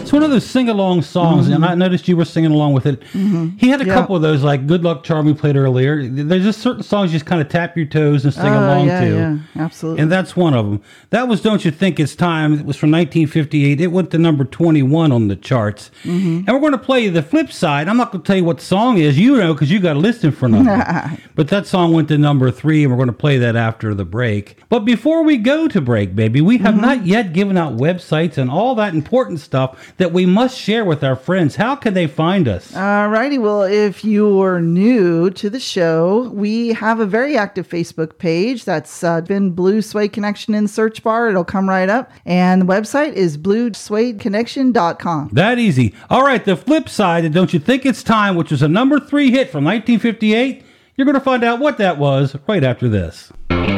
It's one of those sing-along songs, and I noticed you were singing along with it. He had a couple of those, like Good Luck Charm we played earlier. There's just certain songs you just kind of tap your toes and sing along to. Yeah, absolutely. And that's one of them. That was Don't You Think It's Time. It was from 1958. It went to number 21 on the charts. And we're going to play the flip side. I'm not going to tell you what the song is, because you got a list in front of you. But that song went to number 3, and we're going to play that after the break. But before we go to break, baby, we have not yet given out websites and all that important stuff that we must share with our friends. How can they find us? Alrighty, well, if you're new to the show, we have a very active Facebook page. That's been Blue Suede Connection in the search bar. It'll come right up. And the website is bluesuedeconnection.com. That easy. All right, the flip side of Don't You Think It's Time, which was a number 3 hit from 1958, you're going to find out what that was right after this.